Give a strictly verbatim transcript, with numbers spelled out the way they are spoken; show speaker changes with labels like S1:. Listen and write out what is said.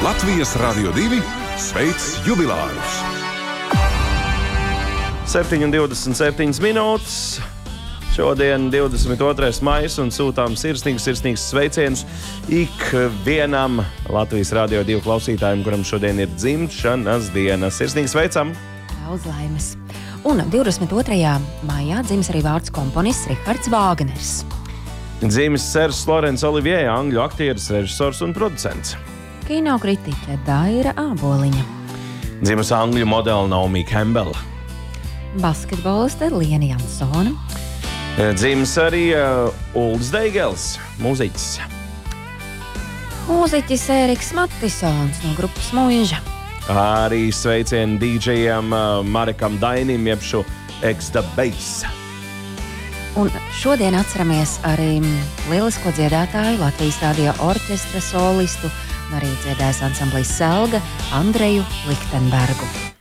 S1: Latvijas Radio divi sveic jubilārus!
S2: septiņi un divdesmit septiņas minūtes. Šodien divdesmit otrais maijs un sūtām sirsnīgus, sirsnīgus sveicienus ikvienam Latvijas Radio divi klausītājiem, kuram šodien ir dzimšanas diena. Sirsnīgi sveicam!
S3: Daudz laimes! Un divdesmit otrajā maijā dzimis arī vārds komponists Rihards Vāgners.
S2: Dzimis Sers Lorence Olivier, angļu aktieris, režisors un producents.
S3: Kinokritiķe Daira Āboliņa.
S2: Dzimis angļu modele Naomi Campbell.
S3: Basketboliste Liena Jansona.
S2: Dzimis arī uh, Uldis Deigels, mūziķis.
S3: Mūziķis Ēriks Mattisons no grupas Muiža.
S2: Arī sveicieni dīdžejam uh, Marekam Dainim, jebšu X The Bass.
S3: Un šodien atceramies arī lielisko dziedātāju, Latvijas Radio orķestra solistu un arī dziedājas ansamblis Selga Andreju Liktenbergu.